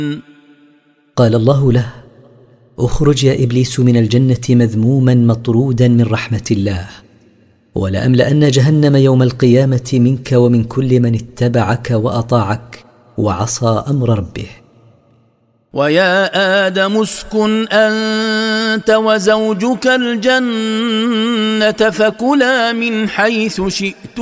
قال الله له: اخرج يا إبليس من الجنة مذموما مطرودا من رحمة الله، ولأملأن جهنم يوم القيامة منك ومن كل من اتبعك وأطاعك وعصى أمر ربه. ويا آدم اسكن أنت وزوجك الجنة فكلا من حيث شئتم